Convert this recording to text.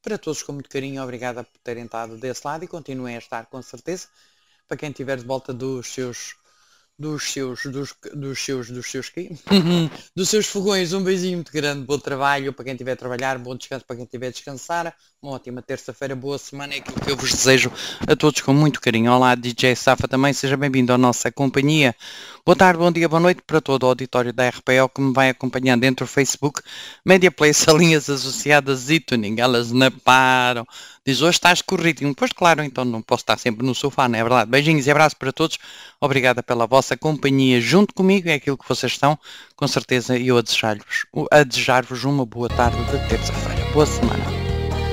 para todos com muito carinho, obrigada por terem estado desse lado e continuem a estar com certeza. Para quem estiver de volta dos seus quê? Dos seus fogões, um beijinho muito grande, bom trabalho para quem estiver a trabalhar, bom descanso para quem estiver a descansar, uma ótima terça-feira, boa semana, é aquilo que eu vos desejo a todos com muito carinho. Olá, DJ Safa também, seja bem-vindo à nossa companhia. Boa tarde, bom dia, boa noite para todo o auditório da RPO que me vai acompanhando entre o Facebook, Mediaplace, linhas associadas e tuning, elas não param. Diz, hoje estás corridinho. Pois claro, então não posso estar sempre no sofá, não é verdade? Beijinhos e abraços para todos. Obrigada pela vossa companhia junto comigo. É aquilo que vocês estão, com certeza, e eu a desejar-vos uma boa tarde de terça-feira. Boa semana.